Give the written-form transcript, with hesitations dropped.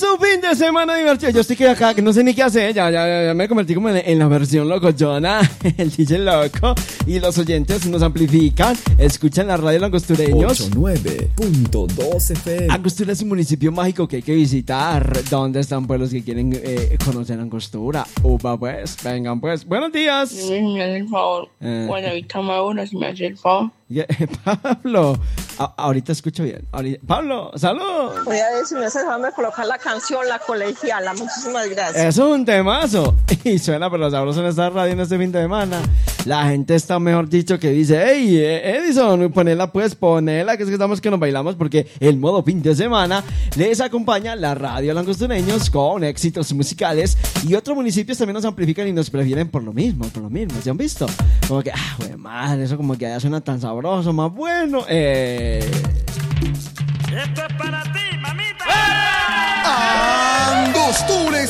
su fin de semana divertido. Yo estoy que acá, que no sé ni qué hacer. Ya me convertí como en la versión locochona, el DJ loco. Y los oyentes nos amplifican. Escuchan la radio Langostureños. 89.2 FM. Angostura es un municipio mágico que hay que visitar. ¿Dónde están pues los que quieren conocer Angostura? Upa pues, vengan pues. Buenos días. Si me hace el favor. Guayabita madura, si me hace el favor. Pablo, ahorita escucho bien. Pablo, salud. Voy a ver si me hace el favor de colocar la canción La Colegiala. Muchísimas gracias. Es un temazo. Y suena pero sabroso en esta radio en este fin de semana. La gente está, mejor dicho, que dice: hey, Edison, ponela, que es que estamos que nos bailamos, porque el modo fin de semana les acompaña la radio Langostureños con éxitos musicales. Y otros municipios también nos amplifican y nos prefieren por lo mismo. ¿Se han visto? Como que, güey, madre, eso como que ya suena tan sabroso, más bueno. Esto es para ti, mamita. Angostures